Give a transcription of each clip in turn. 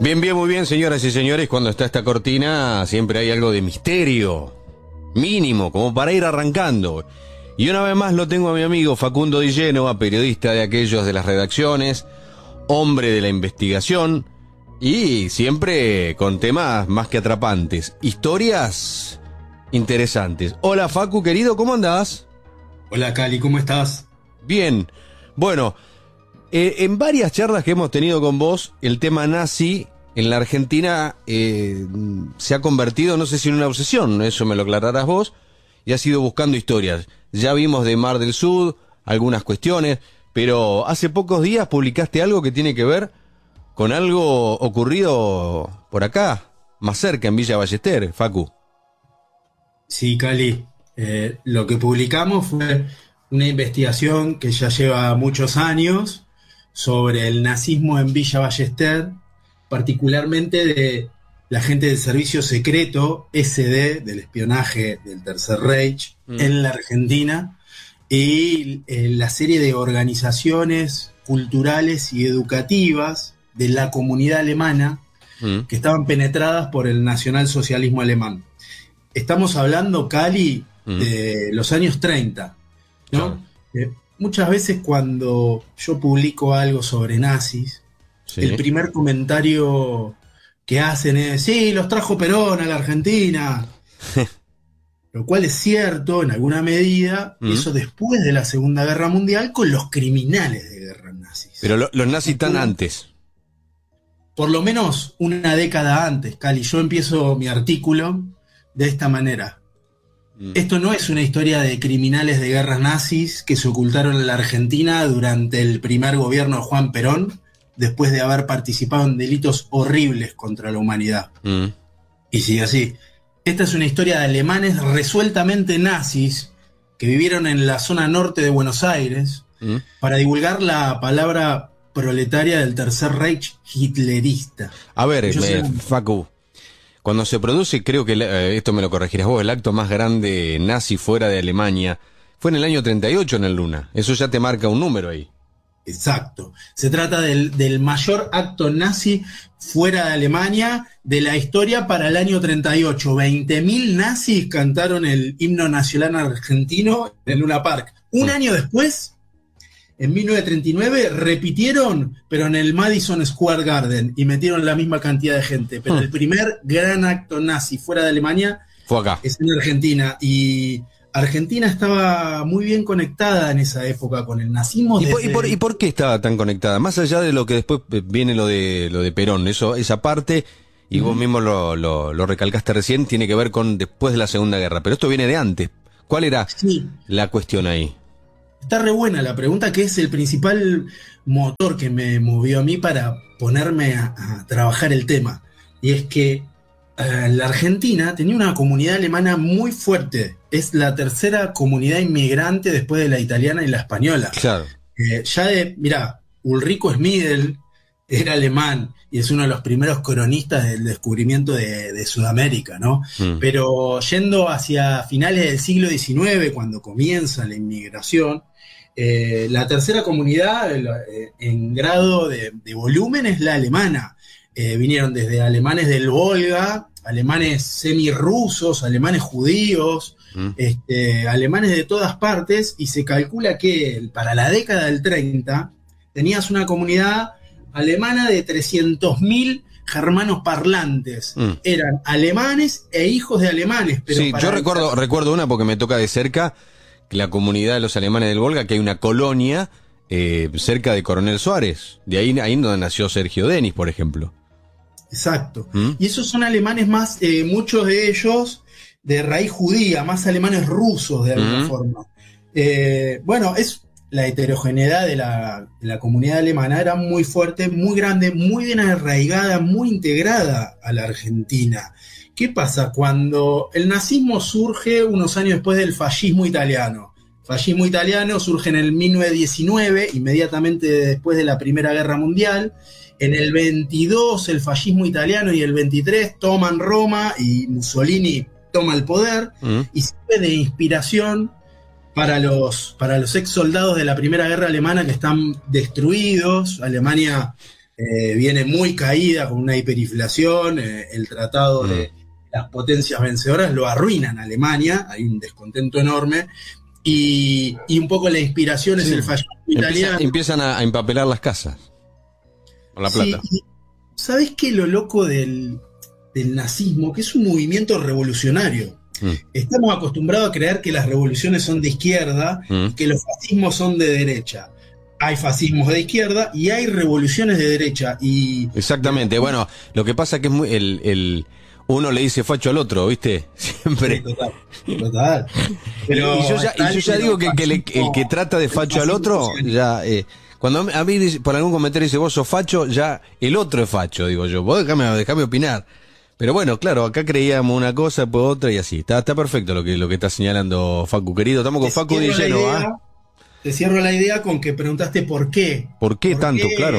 Bien, bien, muy bien, señoras y señores. Cuando está esta cortina siempre hay algo de misterio, mínimo, como para ir arrancando. Y una vez más lo tengo a mi amigo Facundo Di Génova, periodista de aquellos de las redacciones, hombre de la investigación y siempre con temas más que atrapantes, historias interesantes. Hola Facu, querido, ¿cómo andás? Hola Cali, ¿cómo estás? Bien, bueno, en varias charlas que hemos tenido con vos, el tema nazi en la Argentina se ha convertido, no sé si en una obsesión, eso me lo aclararás vos, y has ido buscando historias. Ya vimos de Mar del Sur algunas cuestiones, pero hace pocos días publicaste algo que tiene que ver con algo ocurrido por acá, más cerca, en Villa Ballester, Facu. Sí, Cali, lo que publicamos fue una investigación que ya lleva muchos años sobre el nazismo en Villa Ballester, particularmente de la gente del servicio secreto SD, del espionaje del Tercer Reich en la Argentina, y la serie de organizaciones culturales y educativas de la comunidad alemana que estaban penetradas por el nacionalsocialismo alemán. Estamos hablando, Cali, de los años 30, ¿no? Claro. Muchas veces cuando yo publico algo sobre nazis, sí, el primer comentario que hacen es: sí, los trajo Perón a la Argentina. Lo cual es cierto en alguna medida, eso después de la Segunda Guerra Mundial con los criminales de guerra nazis. Pero los nazis están antes. Por lo menos una década antes, Cali. Yo empiezo mi artículo de esta manera. Esto no es una historia de criminales de guerras nazis que se ocultaron en la Argentina durante el primer gobierno de Juan Perón, después de haber participado en delitos horribles contra la humanidad. Y sigue así. Esta es una historia de alemanes resueltamente nazis que vivieron en la zona norte de Buenos Aires para divulgar la palabra proletaria del Tercer Reich hitlerista. A ver, Facu, cuando se produce, creo que esto me lo corregirás vos, el acto más grande nazi fuera de Alemania, fue en el año 38 en el Luna. Eso ya te marca un número ahí. Exacto. Se trata del mayor acto nazi fuera de Alemania de la historia para el año 38. 20.000 nazis cantaron el himno nacional argentino en Luna Park. Un año después, en 1939, repitieron, pero en el Madison Square Garden, y metieron la misma cantidad de gente. Pero el primer gran acto nazi fuera de Alemania fue acá. Es en Argentina. Y Argentina estaba muy bien conectada en esa época con el nazismo. ¿Y por qué estaba tan conectada? Más allá de lo que después viene lo de Perón, esa parte, y vos mismo lo recalcaste recién, tiene que ver con después de la Segunda Guerra. Pero esto viene de antes. ¿Cuál era la cuestión ahí? Está re buena la pregunta, que es el principal motor que me movió a mí para ponerme a trabajar el tema. Y es que la Argentina tenía una comunidad alemana muy fuerte. Es la tercera comunidad inmigrante después de la italiana y la española. Claro. Mirá, Ulrico Schmidl era alemán y es uno de los primeros cronistas del descubrimiento de Sudamérica, ¿no? Pero yendo hacia finales del siglo XIX, cuando comienza la inmigración, la tercera comunidad en grado de volumen es la alemana. Vinieron desde alemanes del Volga, alemanes semirrusos, alemanes judíos, alemanes de todas partes, y se calcula que para la década del 30 tenías una comunidad alemana de 300.000 germanos parlantes. Eran alemanes e hijos de alemanes. Pero sí, yo recuerdo una porque me toca de cerca, que la comunidad de los alemanes del Volga, que hay una colonia cerca de Coronel Suárez. De ahí donde nació Sergio Denis, por ejemplo. Exacto. Y esos son alemanes más, muchos de ellos de raíz judía, más alemanes rusos de alguna forma. Bueno, es la heterogeneidad de la comunidad alemana era muy fuerte, muy grande, muy bien arraigada, muy integrada a la Argentina. ¿Qué pasa? Cuando el nazismo surge unos años después del fascismo italiano. El fascismo italiano surge en el 1919, inmediatamente después de la Primera Guerra Mundial. En el 22 el fascismo italiano y el 23 toman Roma y Mussolini toma el poder y sirve de inspiración para los ex soldados de la Primera Guerra Alemana que están destruidos. Alemania viene muy caída con una hiperinflación, el tratado de las potencias vencedoras lo arruinan a Alemania, hay un descontento enorme, y un poco la inspiración es el fascismo italiano. Empiezan a empapelar las casas con la plata. Sí, ¿sabés qué? Lo loco del nazismo, que es un movimiento revolucionario. Estamos acostumbrados a creer que las revoluciones son de izquierda, que los fascismos son de derecha. Hay fascismos de izquierda y hay revoluciones de derecha. Exactamente, bueno, lo que pasa es que es muy uno le dice facho al otro, ¿viste? Siempre. Sí, total. Pero y yo ya digo que el que trata de facho al otro, ya cuando a mí por algún comentario dice vos sos facho, ya el otro es facho, digo yo. Vos déjame opinar. Pero bueno, claro, acá creíamos una cosa, pues otra y así. Está perfecto lo que está señalando Facu, querido. Estamos con Facu de lleno, Te cierro la idea con que preguntaste por qué. ¿Por qué tanto? Claro.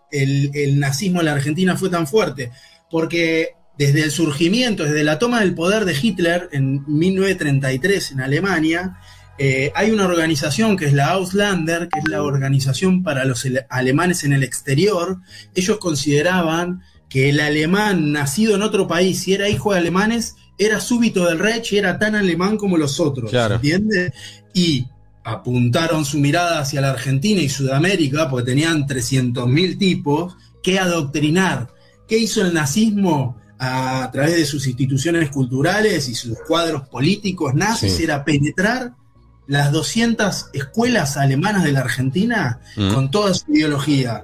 El nazismo en la Argentina fue tan fuerte. Porque desde el surgimiento, desde la toma del poder de Hitler en 1933 en Alemania, hay una organización que es la Ausländer, que es la organización para los alemanes en el exterior. Ellos consideraban que el alemán nacido en otro país, si era hijo de alemanes, era súbito del Reich y era tan alemán como los otros, claro. ¿Entiendes? Y apuntaron su mirada hacia la Argentina y Sudamérica, porque tenían 300.000 tipos que adoctrinar. ¿Qué hizo el nazismo a través de sus instituciones culturales y sus cuadros políticos nazis? Sí. Era penetrar las 200 escuelas alemanas de la Argentina con toda su ideología.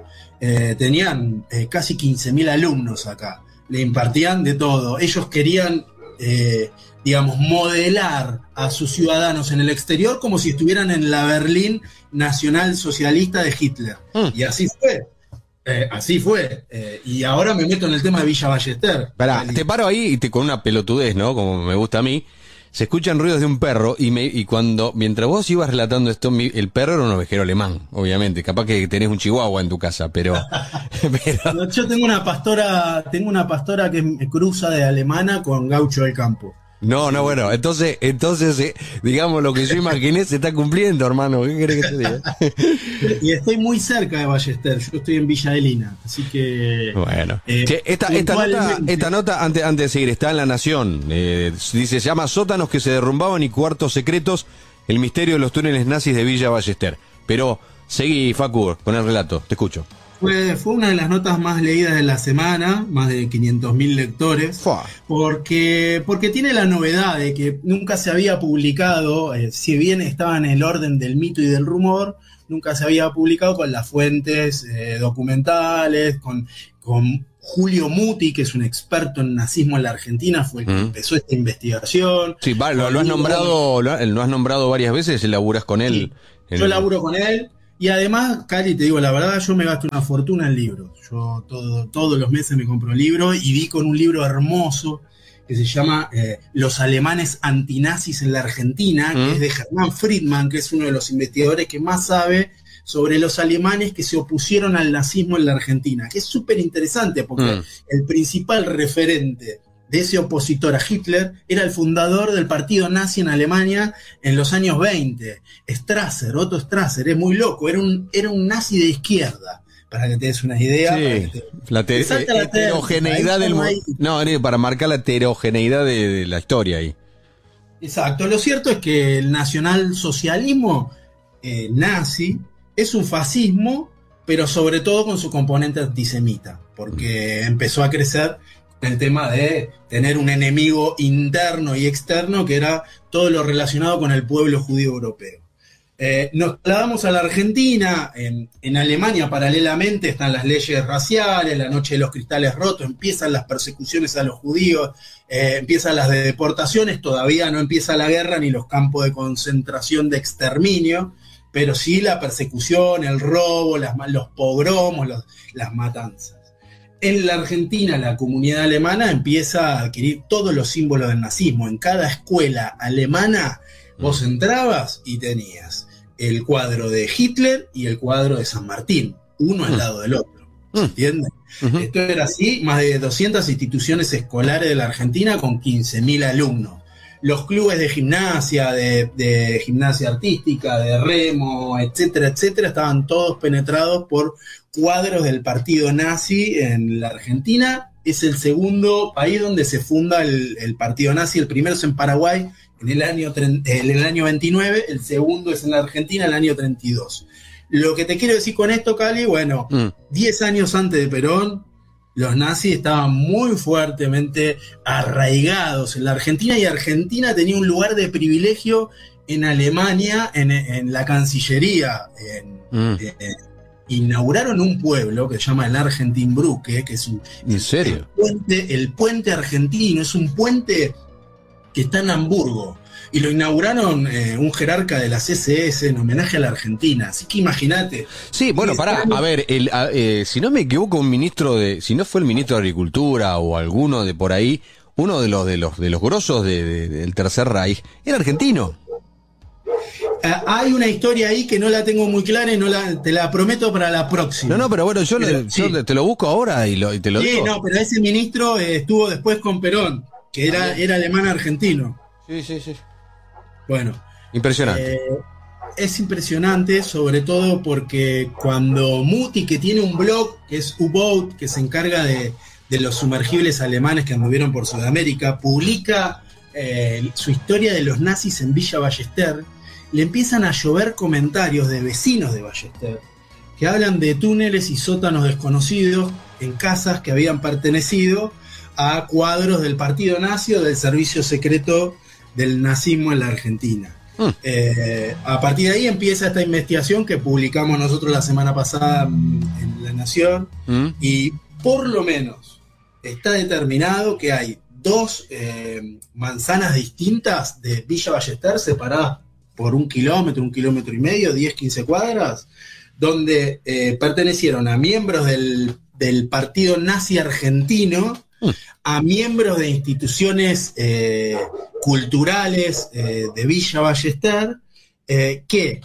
Tenían casi 15.000 alumnos acá, le impartían de todo. Ellos querían, digamos, modelar a sus ciudadanos en el exterior como si estuvieran en la Berlín nacional socialista de Hitler. Y así fue. Así fue. Y ahora me meto en el tema de Villa Ballester. Pará, te paro ahí con una pelotudez, ¿no? Como me gusta a mí. Se escuchan ruidos de un perro y mientras vos ibas relatando esto, el perro era un ovejero alemán, obviamente. Capaz que tenés un chihuahua en tu casa, pero... Yo tengo una pastora que cruza de alemana con gaucho del campo. No, bueno, entonces, digamos, lo que yo imaginé se está cumpliendo, hermano. ¿Qué querés que te diga? Y estoy muy cerca de Ballester, yo estoy en Villa Adelina, así que... Bueno. Esta nota, antes de seguir, está en La Nación. Dice, se llama Sótanos que se derrumbaban y cuartos secretos, el misterio de los túneles nazis de Villa Ballester. Pero seguí, Facu, con el relato, te escucho. Fue una de las notas más leídas de la semana, más de 500.000 lectores, porque tiene la novedad de que nunca se había publicado, si bien estaba en el orden del mito y del rumor, nunca se había publicado con las fuentes documentales, con Julio Muti, que es un experto en nazismo en la Argentina, fue el que empezó esta investigación. Sí, lo has nombrado varias veces, laburas con él. Sí, yo laburo con él. Y además, Cali, te digo la verdad, yo me gasto una fortuna en libros. Yo todos los meses me compro libros y vi con un libro hermoso que se llama Los alemanes antinazis en la Argentina, que es de Hermann Friedman, que es uno de los investigadores que más sabe sobre los alemanes que se opusieron al nazismo en la Argentina, que es súper interesante porque el principal referente de ese opositor a Hitler era el fundador del partido nazi en Alemania en los años 20, Otto Strasser, es muy loco, era un nazi de izquierda, para que te des una idea. Sí, la heterogeneidad del mundo. No, para marcar la heterogeneidad de la historia ahí. Exacto, lo cierto es que el nacionalsocialismo nazi es un fascismo, pero sobre todo con su componente antisemita, porque empezó a crecer el tema de tener un enemigo interno y externo que era todo lo relacionado con el pueblo judío europeo. Nos trasladamos a la Argentina. En Alemania paralelamente están las leyes raciales, la noche de los cristales rotos, empiezan las persecuciones a los judíos, empiezan las de deportaciones, todavía no empieza la guerra ni los campos de concentración de exterminio, pero sí la persecución, el robo, los pogromos, las matanzas. En la Argentina, la comunidad alemana empieza a adquirir todos los símbolos del nazismo. En cada escuela alemana vos entrabas y tenías el cuadro de Hitler y el cuadro de San Martín, uno al lado del otro. ¿Se entiende? Esto era así, más de 200 instituciones escolares de la Argentina con 15.000 alumnos. los clubes de gimnasia, de gimnasia artística, de remo, etcétera, etcétera, estaban todos penetrados por cuadros del partido nazi en la Argentina. Es el segundo país donde se funda el partido nazi. El primero es en Paraguay en el año 29, el segundo es en la Argentina en el año 32. Lo que te quiero decir con esto, Cali, bueno, 10 años antes de Perón, los nazis estaban muy fuertemente arraigados en la Argentina, y Argentina tenía un lugar de privilegio en Alemania, en la Cancillería. Inauguraron un pueblo que se llama el Argentinbrücke, que es ¿En serio? el puente argentino, es un puente que está en Hamburgo. Y lo inauguraron un jerarca de las SS en homenaje a la Argentina. Así que imagínate. Sí, bueno, pará, a ver, si no me equivoco, si no fue el ministro de Agricultura o alguno de por ahí, uno de los grosos del Tercer Reich, era argentino. Hay una historia ahí que no la tengo muy clara y te la prometo para la próxima. No, pero bueno, yo te lo busco ahora y te lo digo. Sí, no, pero ese ministro estuvo después con Perón, que era alemán argentino. Sí. Bueno. Impresionante. Es impresionante, sobre todo porque cuando Muti, que tiene un blog que es U-Boat, que se encarga de los sumergibles alemanes que anduvieron por Sudamérica, publica su historia de los nazis en Villa Ballester, le empiezan a llover comentarios de vecinos de Ballester que hablan de túneles y sótanos desconocidos en casas que habían pertenecido a cuadros del partido nazi o del servicio secreto del nazismo en la Argentina. A partir de ahí empieza esta investigación que publicamos nosotros la semana pasada en La Nación, y por lo menos está determinado que hay dos manzanas distintas de Villa Ballester separadas por 1 kilómetro, 1,5 kilómetros, 10, 15 cuadras, donde pertenecieron a miembros del partido nazi argentino, a miembros de instituciones culturales de Villa Ballester, que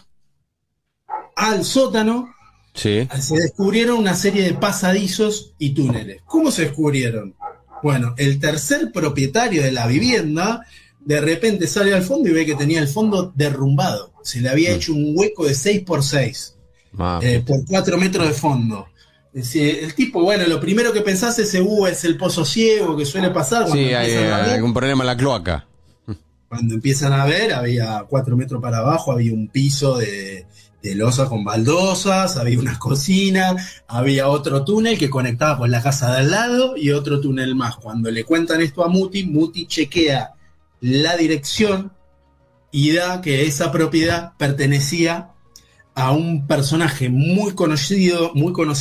al sótano se descubrieron una serie de pasadizos y túneles. ¿Cómo se descubrieron? Bueno, el tercer propietario de la vivienda de repente sale al fondo y ve que tenía el fondo derrumbado. Se le había hecho un hueco de 6x6 por 4 metros de fondo. El tipo, bueno, lo primero que pensás es el pozo ciego que suele pasar. Sí, hay algún problema en la cloaca. Cuando empiezan a ver, había 4 metros para abajo, había un piso de losa con baldosas, había una cocina, había otro túnel que conectaba con la casa de al lado y otro túnel más. Cuando le cuentan esto a Muti chequea la dirección y da que esa propiedad pertenecía a un personaje muy conocido,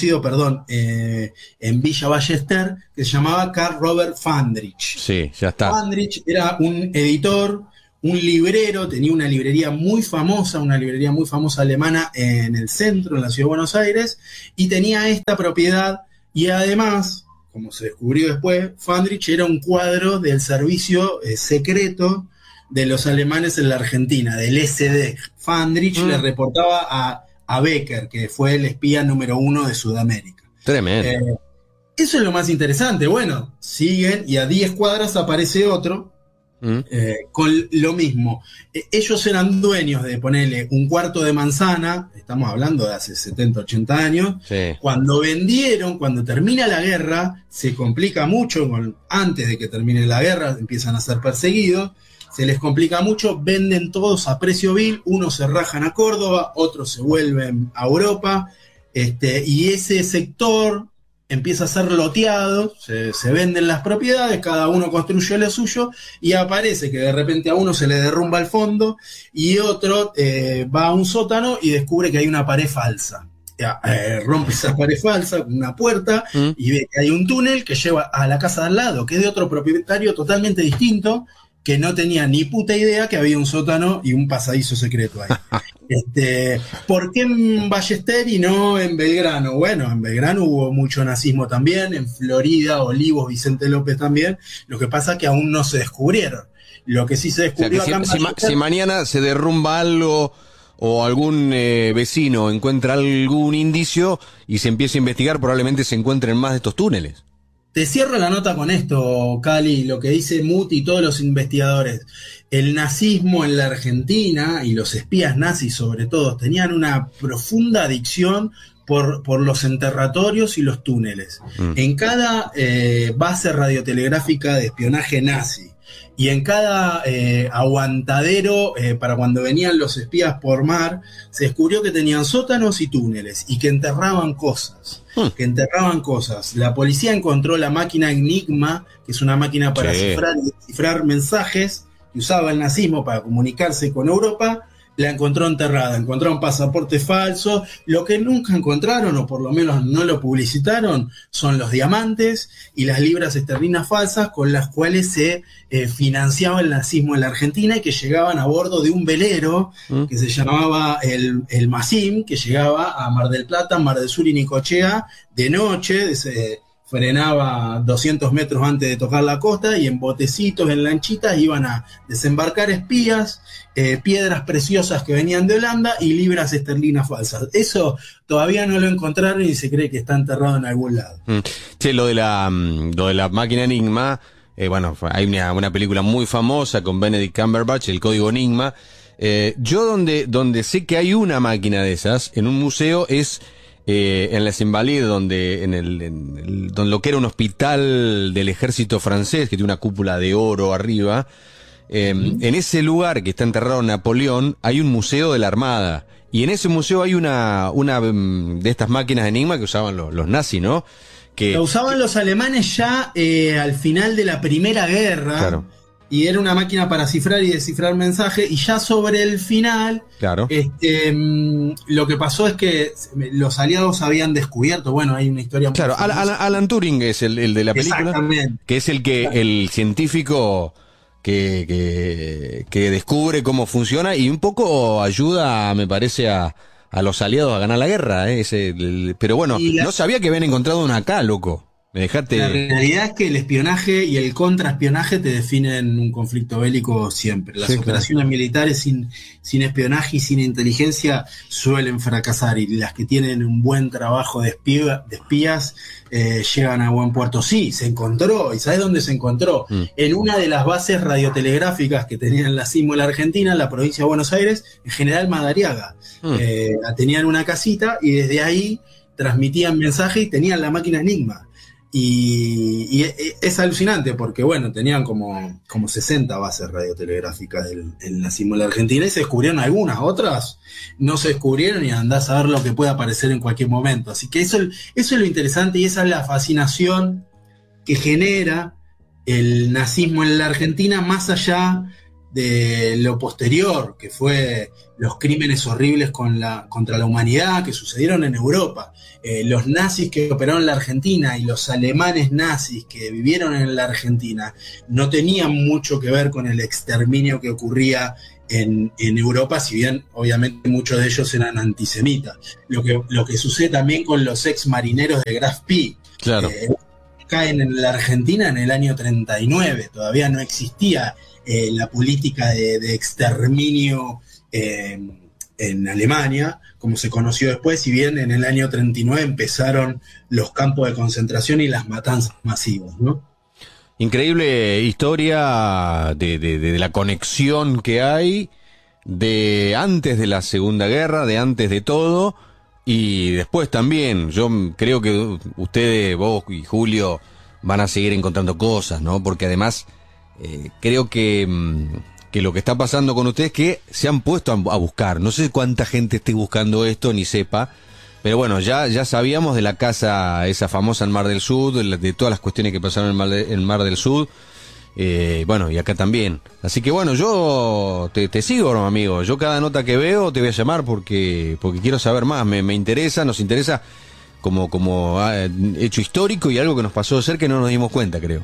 en Villa Ballester, que se llamaba Karl Robert Fandrich. Sí, ya está. Fandrich era un editor, un librero, tenía una librería muy famosa alemana en el centro, en la ciudad de Buenos Aires, y tenía esta propiedad, y además, como se descubrió después, Fandrich era un cuadro del servicio secreto de los alemanes en la Argentina, del SD. Fandrich le reportaba a Becker, que fue el espía número 1 de Sudamérica. Tremendo. Eso es lo más interesante. Bueno, siguen y a 10 cuadras aparece otro con lo mismo. Ellos eran dueños de ponerle un cuarto de manzana, estamos hablando de hace 70, 80 años. Sí. Cuando termina la guerra, se complica mucho, antes de que termine la guerra empiezan a ser perseguidos, se les complica mucho, venden todos a precio vil, unos se rajan a Córdoba, otros se vuelven a Europa, y ese sector empieza a ser loteado, se venden las propiedades, cada uno construye lo suyo, y aparece que de repente a uno se le derrumba el fondo, y otro va a un sótano y descubre que hay una pared falsa. Rompe esa pared falsa con una puerta y ve que hay un túnel que lleva a la casa de al lado, que es de otro propietario totalmente distinto, que no tenía ni puta idea que había un sótano y un pasadizo secreto ahí. ¿Por qué en Ballester y no en Belgrano? Bueno, en Belgrano hubo mucho nazismo también, en Florida, Olivos, Vicente López también. Lo que pasa es que aún no se descubrieron. Lo que sí se descubrió, o sea, que si mañana se derrumba algo o algún vecino encuentra algún indicio y se empieza a investigar, probablemente se encuentren más de estos túneles. te cierro la nota con esto, Cali, lo que dice Muti y todos los investigadores. El nazismo en la Argentina, y los espías nazis sobre todo, tenían una profunda adicción por los enterratorios y los túneles. En cada base radiotelegráfica de espionaje nazi y en cada aguantadero para cuando venían los espías por mar, se descubrió que tenían sótanos y túneles y que enterraban cosas. La policía encontró la máquina Enigma, que es una máquina para cifrar mensajes que usaba el nazismo para comunicarse con Europa. La encontró enterrada, encontraron pasaportes falsos. Lo que nunca encontraron, o por lo menos no lo publicitaron, son los diamantes y las libras esterlinas falsas con las cuales se financiaba el nazismo en la Argentina y que llegaban a bordo de un velero que se llamaba el Massim, que llegaba a Mar del Plata, Mar del Sur y Necochea de noche. Frenaba 200 metros antes de tocar la costa y en botecitos, en lanchitas, iban a desembarcar espías, piedras preciosas que venían de Holanda y libras esterlinas falsas. Eso todavía no lo encontraron y se cree que está enterrado en algún lado. Che, lo de la máquina Enigma, bueno, hay una película muy famosa con Benedict Cumberbatch, El Código Enigma. Yo donde sé que hay una máquina de esas, en un museo, es... en Les Invalides, donde lo que era un hospital del ejército francés, que tiene una cúpula de oro arriba, en ese lugar que está enterrado Napoleón, hay un museo de la Armada, y en ese museo hay una de estas máquinas de Enigma que usaban los nazis, ¿no? Lo usaban los alemanes ya al final de la Primera Guerra. Claro. Y era una máquina para cifrar y descifrar mensajes, y ya sobre el final, claro, lo que pasó es que los aliados habían descubierto, bueno, hay una historia muy claro, Alan Turing es el de la película, que es el científico que descubre cómo funciona y un poco ayuda, me parece, a los aliados a ganar la guerra, pero bueno, no sabía que habían encontrado una acá, loco. La realidad es que el espionaje y el contraespionaje te definen un conflicto bélico siempre. Las operaciones militares sin espionaje y sin inteligencia suelen fracasar, y las que tienen un buen trabajo de espías llegan a buen puerto. Sí, se encontró, ¿y sabes dónde se encontró? En una de las bases radiotelegráficas que tenían la CIMO en la Argentina, en la provincia de Buenos Aires, en General Madariaga. Tenían una casita y desde ahí transmitían mensajes y tenían la máquina Enigma. Y es alucinante porque, bueno, tenían como 60 bases radiotelegráficas en la CIMO de la Argentina, y se descubrieron algunas, otras no se descubrieron, y andás a ver lo que puede aparecer en cualquier momento. Así que eso es lo interesante, y esa es la fascinación que genera el nazismo en la Argentina, más allá de lo posterior, que fue los crímenes horribles contra la humanidad que sucedieron en Europa. Los nazis que operaron en la Argentina y los alemanes nazis que vivieron en la Argentina no tenían mucho que ver con el exterminio que ocurría en Europa, si bien obviamente muchos de ellos eran antisemitas. Lo que sucede también con los ex marineros de Graf Spee. Claro. Caen en la Argentina en el año 39, todavía no existía la política de exterminio en Alemania, como se conoció después, si bien en el año 39 empezaron los campos de concentración y las matanzas masivas, ¿no? Increíble historia de la conexión que hay de antes de la Segunda Guerra, de antes de todo, y después también. Yo creo que ustedes, vos y Julio, van a seguir encontrando cosas, ¿no? Porque además creo que lo que está pasando con ustedes es que se han puesto a buscar. No sé cuánta gente esté buscando esto, ni sepa, pero bueno, ya sabíamos de la casa esa famosa en Mar del Sur, de todas las cuestiones que pasaron en Mar del Sur, bueno, y acá también. Así que bueno, yo te sigo, ¿no, amigo? Yo cada nota que veo te voy a llamar porque quiero saber más, me interesa, nos interesa como hecho histórico y algo que nos pasó de cerca que no nos dimos cuenta, creo.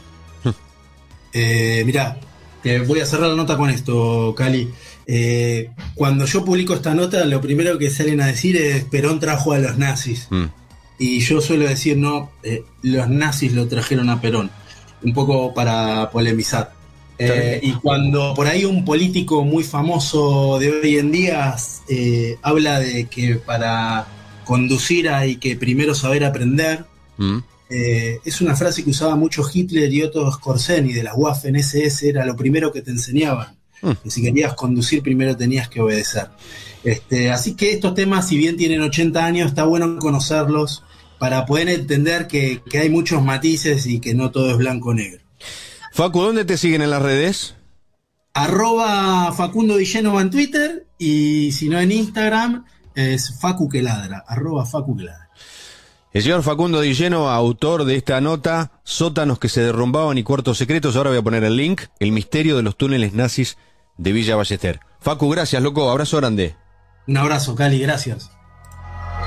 Mirá, te voy a cerrar la nota con esto, Cali. Cuando yo publico esta nota, lo primero que salen a decir es: Perón trajo a los nazis. Y yo suelo decir, no, los nazis lo trajeron a Perón, un poco para polemizar. Y cuando por ahí un político muy famoso de hoy en día habla de que para conducir hay que primero saber aprender, Es una frase que usaba mucho Hitler y Otto Skorzeny de las Waffen SS, era lo primero que te enseñaban. Que si querías conducir primero tenías que obedecer. Así que estos temas, si bien tienen 80 años, está bueno conocerlos para poder entender que hay muchos matices y que no todo es blanco o negro. Facu, ¿dónde te siguen en las redes? @Facundo Di Génova en Twitter, y si no en Instagram es Facu que ladra, @Facu que ladra. El señor Facundo Di Génova, autor de esta nota, Sótanos que se derrumbaban y cuartos secretos. Ahora voy a poner el link, El misterio de los túneles nazis de Villa Ballester. Facu, gracias, loco, abrazo grande. Un abrazo, Cali, gracias.